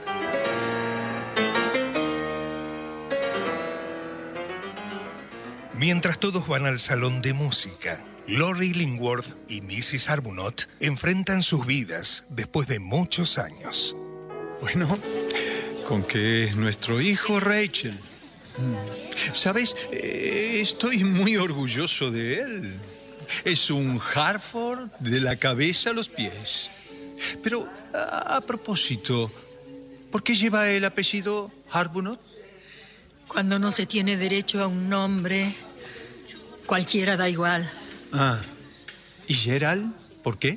Mientras todos van al salón de música, Lord Illingworth y missus Arbuthnot enfrentan sus vidas después de muchos años. Bueno, con que nuestro hijo Rachel. ¿Sabes? Eh, estoy muy orgulloso de él. Es un Hartford de la cabeza a los pies. Pero, a, a propósito, ¿por qué lleva el apellido Arbuthnot? Cuando no se tiene derecho a un nombre, cualquiera da igual. Ah, ¿y Gerald? ¿Por qué?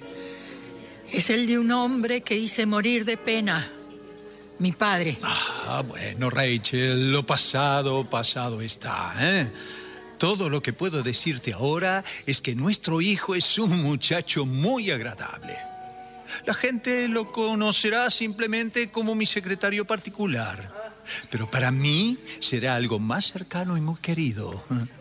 Es el de un hombre que hice morir de pena. Mi padre. Ah, bueno, Rachel, lo pasado, pasado está, ¿eh? Todo lo que puedo decirte ahora es que nuestro hijo es un muchacho muy agradable. La gente lo conocerá simplemente como mi secretario particular. Pero para mí será algo más cercano y muy querido.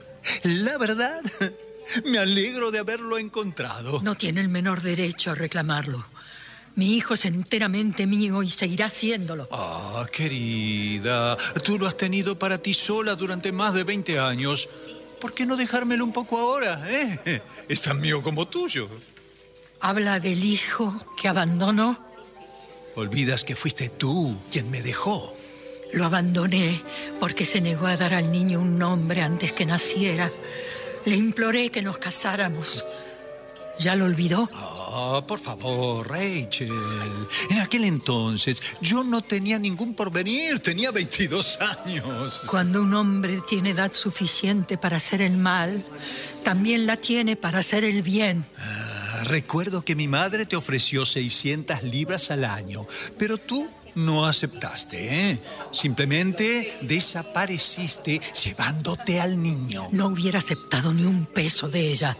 La verdad, me alegro de haberlo encontrado. No tiene el menor derecho a reclamarlo. Mi hijo es enteramente mío y seguirá siéndolo. Ah, querida, tú lo has tenido para ti sola durante más de veinte años. ¿Por qué no dejármelo un poco ahora, eh? Es tan mío como tuyo. ¿Habla del hijo que abandonó? Olvidas que fuiste tú quien me dejó. Lo abandoné porque se negó a dar al niño un nombre antes que naciera. Le imploré que nos casáramos. ¿Ya lo olvidó? Ah, por favor, Rachel. En aquel entonces yo no tenía ningún porvenir. Tenía veintidós años. Cuando un hombre tiene edad suficiente para hacer el mal, también la tiene para hacer el bien. Ah, recuerdo que mi madre te ofreció seiscientas libras al año, pero tú no aceptaste, ¿eh? Simplemente desapareciste llevándote al niño. No hubiera aceptado ni un peso de ella.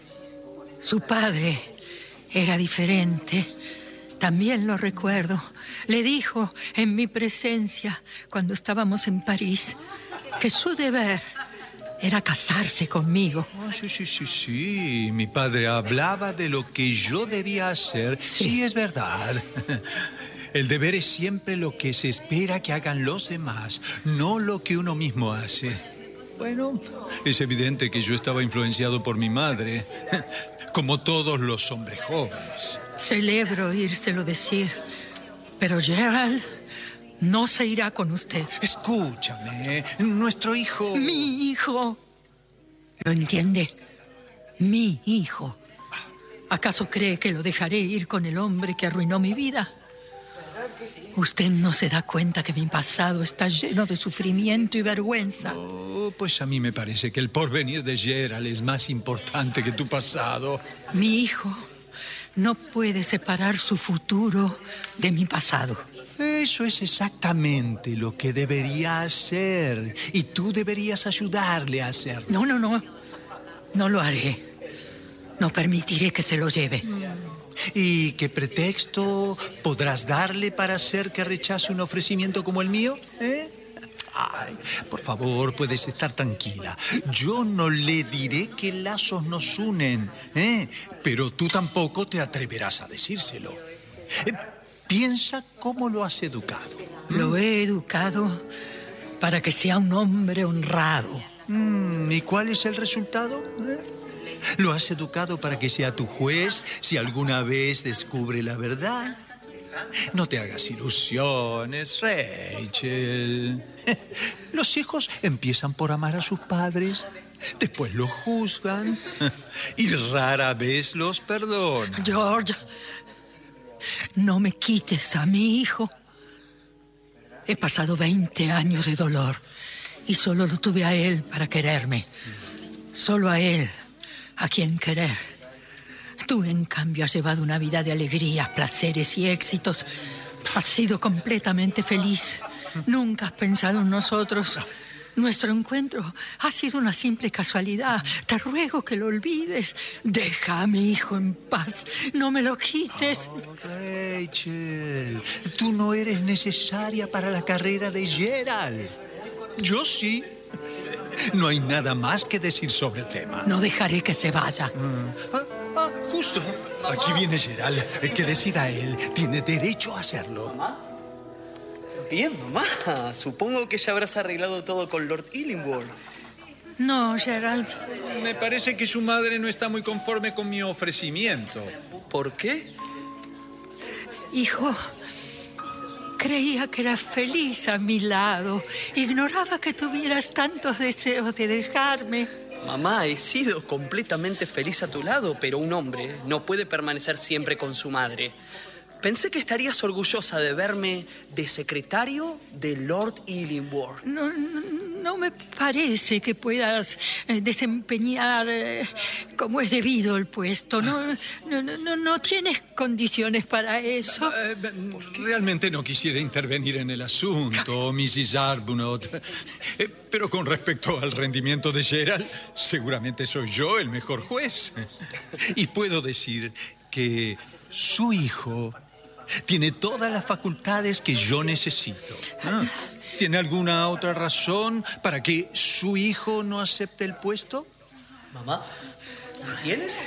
Su padre era diferente. También lo recuerdo. Le dijo en mi presencia, cuando estábamos en París, que su deber era casarse conmigo. Oh, sí, sí, sí, sí. Mi padre hablaba de lo que yo debía hacer. Sí, sí, es verdad. El deber es siempre lo que se espera que hagan los demás, no lo que uno mismo hace. Bueno, es evidente que yo estaba influenciado por mi madre, como todos los hombres jóvenes. Celebro oírselo decir, pero Gerald no se irá con usted. Escúchame, nuestro hijo... Mi hijo. ¿Lo entiende? Mi hijo. ¿Acaso cree que lo dejaré ir con el hombre que arruinó mi vida? Usted no se da cuenta que mi pasado está lleno de sufrimiento y vergüenza. Oh, pues a mí me parece que el porvenir de Gerald es más importante que tu pasado. Mi hijo no puede separar su futuro de mi pasado. Eso es exactamente lo que debería hacer. Y tú deberías ayudarle a hacerlo. No, no, no. No lo haré. No permitiré que se lo lleve. ¿Y qué pretexto podrás darle para hacer que rechace un ofrecimiento como el mío? ¿Eh? Ay, por favor, puedes estar tranquila. Yo no le diré qué lazos nos unen, ¿eh? Pero tú tampoco te atreverás a decírselo. Eh, piensa cómo lo has educado. Lo he educado para que sea un hombre honrado. Mm, ¿y cuál es el resultado? ¿Eh? ¿Lo has educado para que sea tu juez si alguna vez descubre la verdad? No te hagas ilusiones, Rachel. Los hijos empiezan por amar a sus padres, después los juzgan y rara vez los perdonan. George, no me quites a mi hijo. He pasado veinte años de dolor y solo lo tuve a él para quererme. Solo a él a quien querer. Tú, en cambio, has llevado una vida de alegrías, placeres y éxitos. Has sido completamente feliz. Nunca has pensado en nosotros. Nuestro encuentro ha sido una simple casualidad. Te ruego que lo olvides. Deja a mi hijo en paz. No me lo quites. Oh, Rachel, tú no eres necesaria para la carrera de Gerald. Yo sí. No hay nada más que decir sobre el tema. No dejaré que se vaya. Mm. Ah, ah, justo. Aquí viene Gerald. El que decida él tiene derecho a hacerlo. ¿Mamá? Bien, mamá. Supongo que ya habrás arreglado todo con Lord Illingworth. No, Gerald. Me parece que su madre no está muy conforme con mi ofrecimiento. ¿Por qué? Hijo, creía que eras feliz a mi lado. Ignoraba que tuvieras tantos deseos de dejarme. Mamá, he sido completamente feliz a tu lado, pero un hombre no puede permanecer siempre con su madre. Pensé que estarías orgullosa de verme de secretario de Lord Illingworth. No, no, no me parece que puedas eh, desempeñar eh, como es debido el puesto. No, no, no, no tienes condiciones para eso. Eh, realmente no quisiera intervenir en el asunto, missus Arbuthnot. Eh, pero con respecto al rendimiento de Gerald, seguramente soy yo el mejor juez. Y puedo decir que su hijo tiene todas las facultades que yo necesito. Ah, ¿tiene alguna otra razón para que su hijo no acepte el puesto? Mamá, ¿me tienes?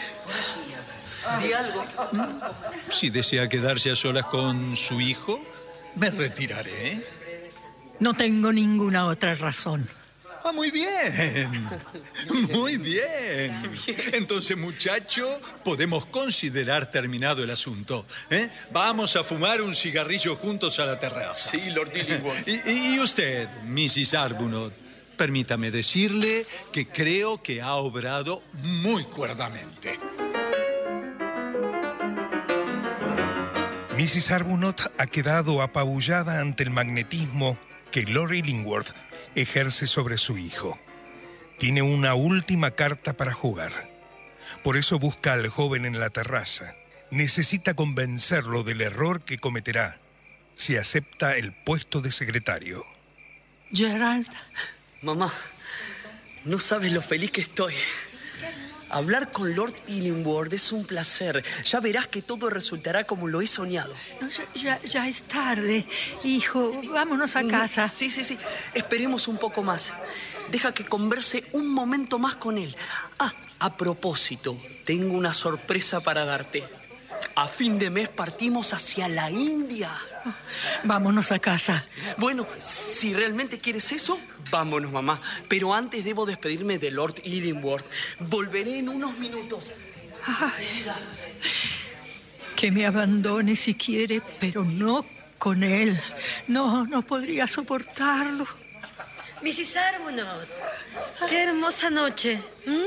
Di algo. Si desea quedarse a solas con su hijo, me retiraré. No tengo ninguna otra razón. Ah, muy bien. Muy bien. Entonces, muchacho, podemos considerar terminado el asunto. ¿eh? Vamos a fumar un cigarrillo juntos a la terraza. Sí, Lord Illingworth. Y, y usted, missus Arbuthnot, permítame decirle que creo que ha obrado muy cuerdamente. missus Arbuthnot ha quedado apabullada ante el magnetismo que Lord Illingworth ejerce sobre su hijo. Tiene una última carta para jugar. Por eso busca al joven en la terraza. Necesita convencerlo del error que cometerá si acepta el puesto de secretario. Gerald. Mamá, no sabes lo feliz que estoy. Hablar con Lord Illingworth es un placer. Ya verás que todo resultará como lo he soñado. No, ya, ya, ya es tarde, hijo. Vámonos a casa. Sí, sí, sí. Esperemos un poco más. Deja que converse un momento más con él. Ah, a propósito, tengo una sorpresa para darte. A fin de mes partimos hacia la India. Vámonos a casa. Bueno, si realmente quieres eso, vámonos, mamá. Pero antes debo despedirme de Lord Illingworth. Volveré en unos minutos. Ay, que me abandone si quiere, pero no con él. No, no podría soportarlo. missus Arbuthnot, qué hermosa noche. ¿Mm?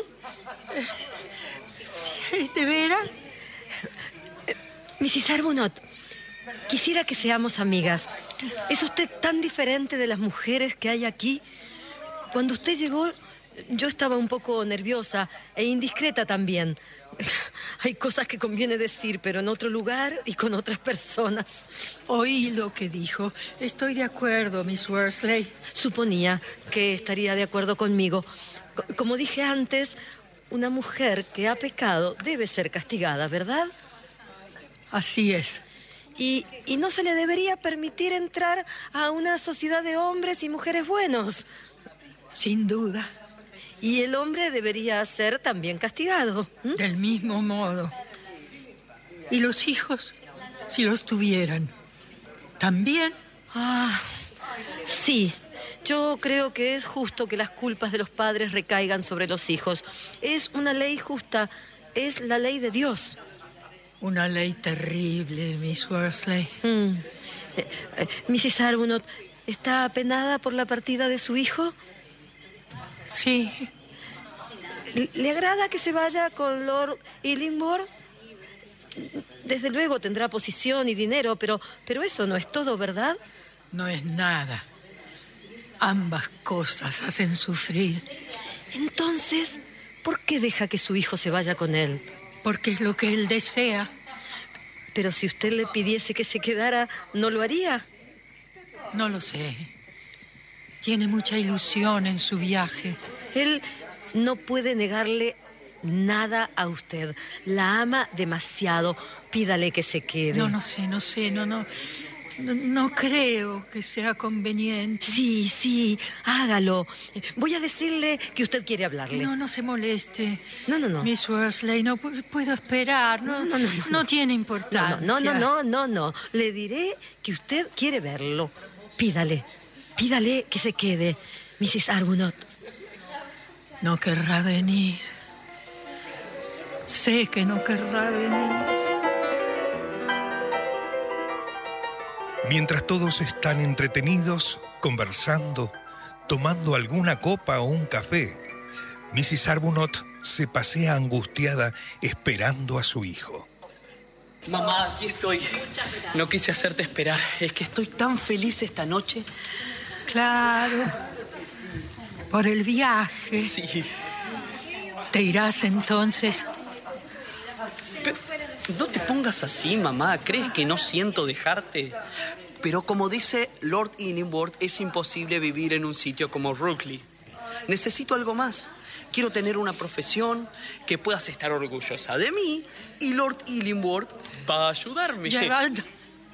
¿Sí, de veras? missus Arbuthnot, quisiera que seamos amigas. ¿Es usted tan diferente de las mujeres que hay aquí? Cuando usted llegó, yo estaba un poco nerviosa e indiscreta también. Hay cosas que conviene decir, pero en otro lugar y con otras personas. Oí lo que dijo. Estoy de acuerdo, Miss Worsley. Suponía que estaría de acuerdo conmigo. C- como dije antes, una mujer que ha pecado debe ser castigada, ¿verdad? Así es. Y, y no se le debería permitir entrar a una sociedad de hombres y mujeres buenos. Sin duda. Y el hombre debería ser también castigado. ¿Mm? Del mismo modo. ¿Y los hijos, si los tuvieran, también? Ah, sí. Yo creo que es justo que las culpas de los padres recaigan sobre los hijos. Es una ley justa. Es la ley de Dios. Una ley terrible, Miss Worsley. Mm. Eh, eh, missus Arbuthnot, ¿está apenada por la partida de su hijo? Sí. ¿Le agrada que se vaya con Lord Illingworth? Desde luego tendrá posición y dinero, pero, pero eso no es todo, ¿verdad? No es nada. Ambas cosas hacen sufrir. Entonces, ¿por qué deja que su hijo se vaya con él? porque es lo que él desea. Pero si usted le pidiese que se quedara, ¿no lo haría? No lo sé. Tiene mucha ilusión en su viaje. Él no puede negarle nada a usted. La ama demasiado. Pídale que se quede. No, no sé, no sé, no, no. No, no creo que sea conveniente. Sí, sí, hágalo. Voy a decirle que usted quiere hablarle. No, no se moleste. No, no, no. Miss Worsley, no pu- puedo esperar. No, no, no, no, no tiene importancia. No, no, no, no, no, no. Le diré que usted quiere verlo. Pídale, pídale que se quede, missus Arbuthnot. No querrá venir. Sé que no querrá venir. Mientras todos están entretenidos, conversando, tomando alguna copa o un café, missus Arbuthnot se pasea angustiada esperando a su hijo. Mamá, aquí estoy. No quise hacerte esperar. Es que estoy tan feliz esta noche. Claro. Por el viaje. Sí. ¿Te irás entonces? Pero no te pongas así, mamá. ¿Crees que no siento dejarte? Pero como dice Lord Illingworth, es imposible vivir en un sitio como Rookley. Necesito algo más. Quiero tener una profesión, que puedas estar orgullosa de mí, y Lord Illingworth va a ayudarme. Gerald,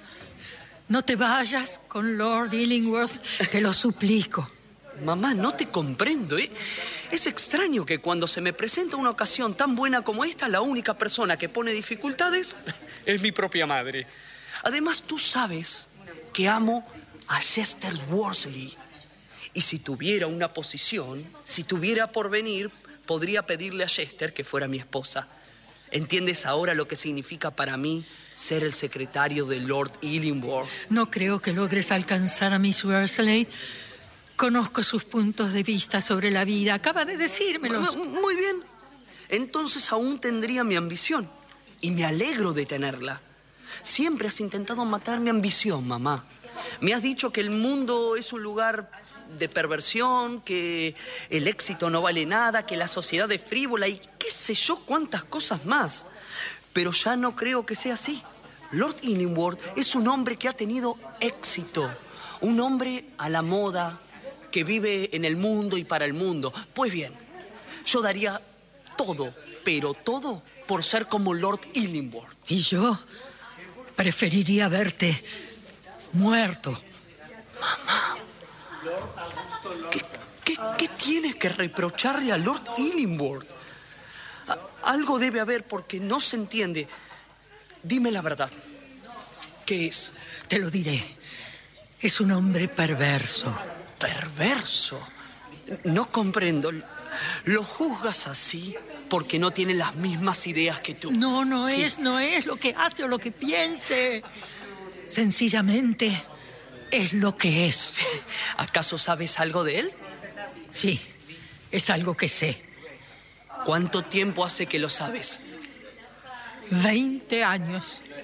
no te vayas con Lord Illingworth, te lo suplico. Mamá, no te comprendo, ¿eh? Es extraño que cuando se me presenta una ocasión tan buena como esta, la única persona que pone dificultades es mi propia madre. Además, tú sabes que amo a Chester Worsley. Y si tuviera una posición, si tuviera porvenir, podría pedirle a Chester que fuera mi esposa. ¿Entiendes ahora lo que significa para mí ser el secretario de Lord Illingworth? No creo que logres alcanzar a Miss Worsley. Conozco sus puntos de vista sobre la vida. Acaba de decírmelos. Muy bien. Entonces aún tendría mi ambición. Y me alegro de tenerla. Siempre has intentado matar mi ambición, mamá. Me has dicho que el mundo es un lugar de perversión, que el éxito no vale nada, que la sociedad es frívola y qué sé yo cuántas cosas más. Pero ya no creo que sea así. Lord Illingworth es un hombre que ha tenido éxito. Un hombre a la moda, que vive en el mundo y para el mundo. Pues bien, yo daría todo, pero todo, por ser como Lord Illingworth. Y yo preferiría verte muerto. Mamá, ¿qué, qué, qué tienes que reprocharle a Lord Illingworth? A- algo debe haber porque no se entiende. Dime la verdad. ¿Qué es? Te lo diré. Es un hombre perverso. ¿Perverso? No comprendo. ¿Lo juzgas así porque no tiene las mismas ideas que tú? No, no Sí. es, no es lo que hace o lo que piense. Sencillamente es lo que es. ¿Acaso sabes algo de él? Sí, es algo que sé. ¿Cuánto tiempo hace que lo sabes? Veinte años.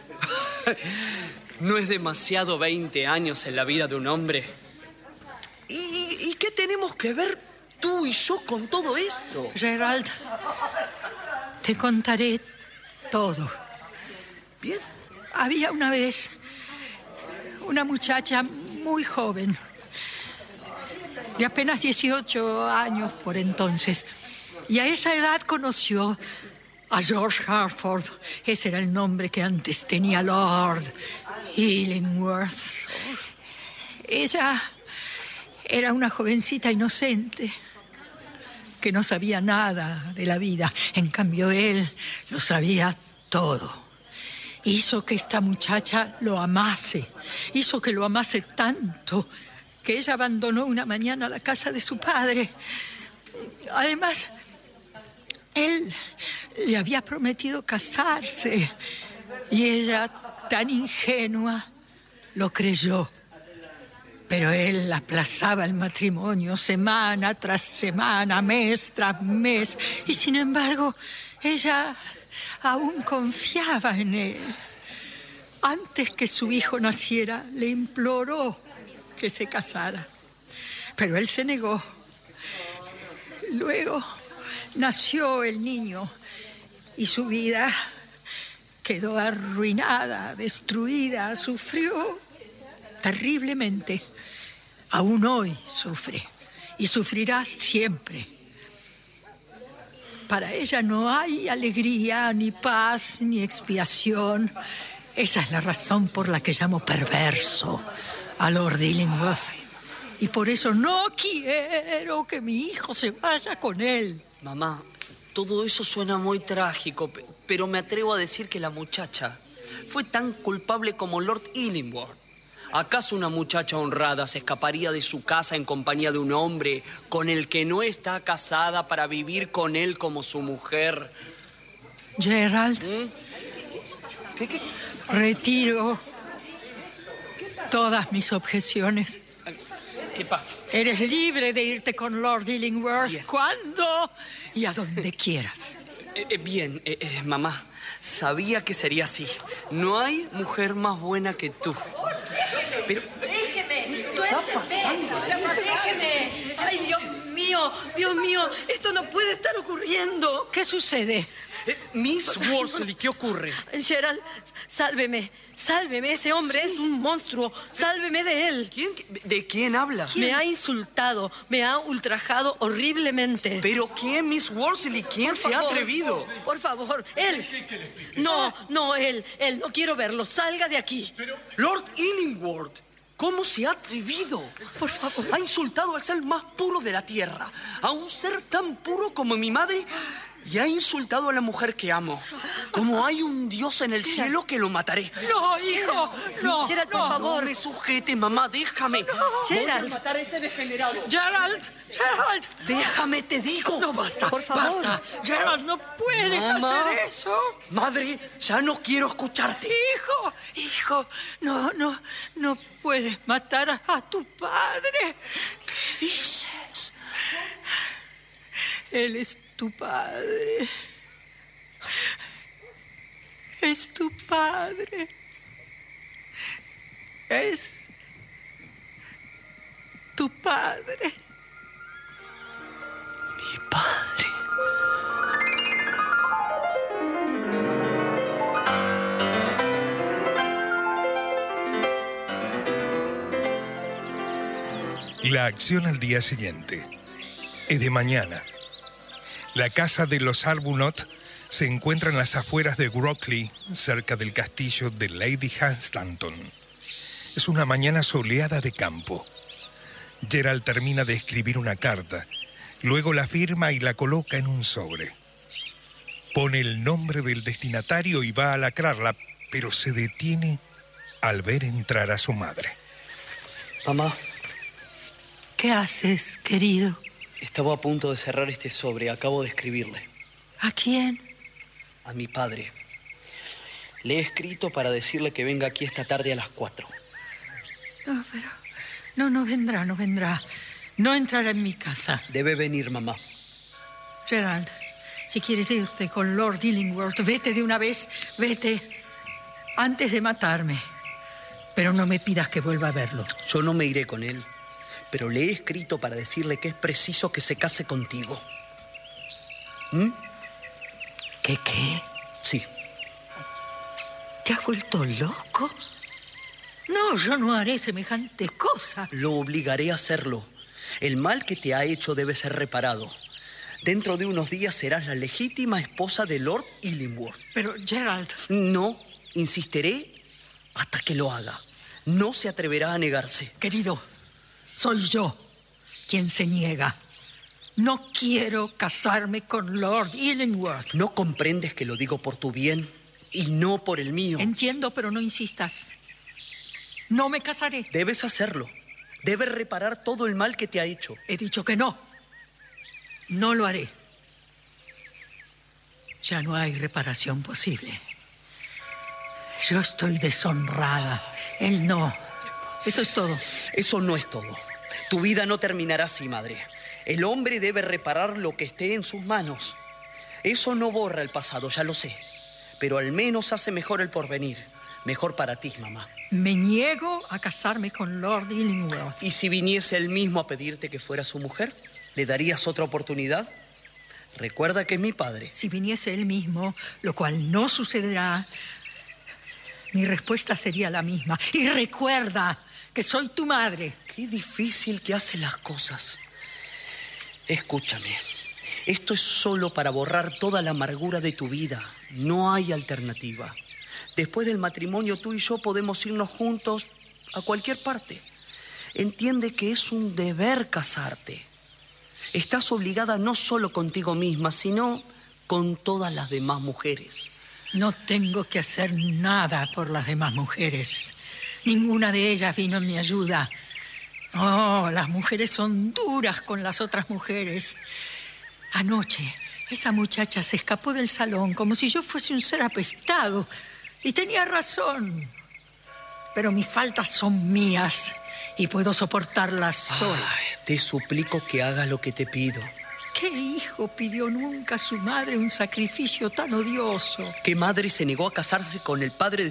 ¿No es demasiado veinte años en la vida de un hombre? ¿Y, y qué tenemos que ver tú y yo con todo esto? Gerald, te contaré todo. Bien. Había una vez una muchacha muy joven, de apenas dieciocho años por entonces, y a esa edad conoció a George Harford. Ese era el nombre que antes tenía Lord Illingworth. Ella era una jovencita inocente que no sabía nada de la vida. En cambio, él lo sabía todo. Hizo que esta muchacha lo amase. Hizo que lo amase tanto que ella abandonó una mañana la casa de su padre. Además, él le había prometido casarse y ella, tan ingenua, lo creyó. Pero él aplazaba el matrimonio semana tras semana, mes tras mes. Y sin embargo, ella aún confiaba en él. Antes que su hijo naciera, le imploró que se casara. Pero él se negó. Luego nació el niño Y su vida quedó arruinada, destruida, sufrió terriblemente. Aún hoy sufre y sufrirá siempre. Para ella no hay alegría, ni paz, ni expiación. Esa es la razón por la que llamo perverso a Lord Illingworth. Y por eso no quiero que mi hijo se vaya con él. Mamá, todo eso suena muy trágico, pero me atrevo a decir que la muchacha fue tan culpable como Lord Illingworth. ¿Acaso una muchacha honrada se escaparía de su casa en compañía de un hombre con el que no está casada para vivir con él como su mujer? Gerald, ¿Mm? ¿Qué, qué? Retiro todas mis objeciones. ¿Qué pasa? Eres libre de irte con Lord Illingworth yeah. cuando y a donde quieras. Eh, eh, bien, eh, eh, mamá, sabía que sería así. No hay mujer más buena que tú. Pero... ¡Déjeme! ¡Suélteme! ¡Déjeme! ¡Ay, Dios mío! ¡Dios mío! Esto no puede estar ocurriendo. ¿Qué sucede? Eh, Miss Worsley, ¿qué ocurre? Gerald, sálveme. Sálveme, ese hombre sí. es un monstruo. Sálveme de él. ¿Quién? ¿De quién habla? ¿Quién? Me ha insultado, me ha ultrajado horriblemente. ¿Pero quién, Miss Worsley? ¿Quién por se favor, ha atrevido? Por favor, él. ¿Qué, qué le no, no, él, él. No quiero verlo. Salga de aquí. Pero... Lord Illingworth, ¿cómo se ha atrevido? Por favor. Ha insultado al ser más puro de la tierra. A un ser tan puro como mi madre... Y ha insultado a la mujer que amo. Como hay un Dios en el Gerald. cielo que lo mataré. No, hijo, no. Gerald, por no, favor. No me sujete, mamá, déjame. No. Gerald. Voy a matar a ese degenerado. Gerald, Gerald. Déjame, te digo. No, basta, por favor. Basta. Gerald, no puedes mamá, hacer eso. Madre, ya no quiero escucharte. Hijo, hijo, no, no, no puedes matar a, a tu padre. ¿Qué dices? Él es tu padre. Es tu padre. Es tu padre. Mi padre. La acción al día siguiente es de mañana. La casa de los Arbuthnot se encuentra en las afueras de Grokeley, cerca del castillo de Lady Hunstanton. Es una mañana soleada de campo. Gerald termina de escribir una carta, luego la firma y la coloca en un sobre. Pone el nombre del destinatario y va a lacrarla, pero se detiene al ver entrar a su madre. Mamá. ¿Qué haces, querido? Estaba a punto de cerrar este sobre. Acabo de escribirle. ¿A quién? A mi padre. Le he escrito para decirle que venga aquí esta tarde a las cuatro. No, pero... No, no vendrá, no vendrá. No entrará en mi casa. Debe venir, mamá. Gerald, si quieres irte con Lord Illingworth, vete de una vez. Vete antes de matarme. Pero no me pidas que vuelva a verlo. Yo no me iré con él. Pero le he escrito para decirle que es preciso que se case contigo. ¿Mm? ¿Qué qué? Sí. ¿Te has vuelto loco? No, yo no haré semejante cosa. Lo obligaré a hacerlo. El mal que te ha hecho debe ser reparado. Dentro de unos días serás la legítima esposa de Lord Illingworth. Pero, Gerald... No, insistiré hasta que lo haga. No se atreverá a negarse. Querido... Soy yo quien se niega. No quiero casarme con Lord Illingworth. ¿No comprendes que lo digo por tu bien y no por el mío? Entiendo, pero no insistas. No me casaré. Debes hacerlo. Debes reparar todo el mal que te ha hecho. He dicho que no. No lo haré. Ya no hay reparación posible. Yo estoy deshonrada. Él no. Eso es todo. Eso no es todo. Tu vida no terminará así, madre. El hombre debe reparar lo que esté en sus manos. Eso no borra el pasado, ya lo sé. Pero al menos hace mejor el porvenir. Mejor para ti, mamá. Me niego a casarme con Lord Illingworth. ¿Y si viniese él mismo a pedirte que fuera su mujer? ¿Le darías otra oportunidad? Recuerda que es mi padre. Si viniese él mismo, lo cual no sucederá, mi respuesta sería la misma. Y recuerda que soy tu madre. Qué difícil que hace las cosas. Escúchame. Esto es solo para borrar toda la amargura de tu vida. No hay alternativa. Después del matrimonio, tú y yo podemos irnos juntos a cualquier parte. Entiende que es un deber casarte. Estás obligada no solo contigo misma, sino con todas las demás mujeres. No tengo que hacer nada por las demás mujeres. Ninguna de ellas vino en mi ayuda. Oh, las mujeres son duras con las otras mujeres. Anoche, esa muchacha se escapó del salón como si yo fuese un ser apestado. Y tenía razón. Pero mis faltas son mías y puedo soportarlas sola. Ay, te suplico que hagas lo que te pido. ¿Qué hijo pidió nunca a su madre un sacrificio tan odioso? ¿Qué madre se negó a casarse con el padre de